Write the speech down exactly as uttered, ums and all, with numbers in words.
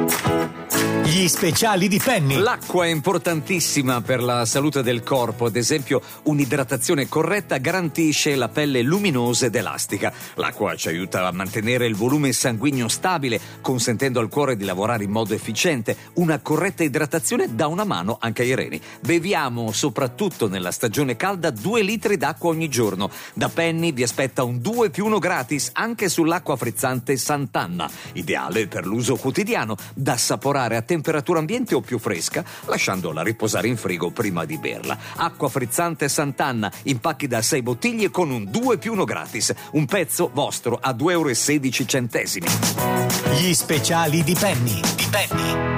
Gli speciali di Penny. L'acqua è importantissima per la salute del corpo, ad esempio un'idratazione corretta garantisce la pelle luminosa ed elastica. L'acqua ci aiuta a mantenere il volume sanguigno stabile, consentendo al cuore di lavorare in modo efficiente. Una corretta idratazione dà una mano anche ai reni. Beviamo, soprattutto nella stagione calda, due litri d'acqua ogni giorno. Da Penny vi aspetta un due più uno gratis anche sull'acqua frizzante Sant'Anna, ideale per l'uso quotidiano, da assaporare a temperatura ambiente o più fresca, lasciandola riposare in frigo prima di berla. Acqua frizzante Sant'Anna, in pacchi da sei bottiglie con un due più uno gratis. Un pezzo vostro a due euro e sedici centesimi. Gli speciali di Penny. Di Penny.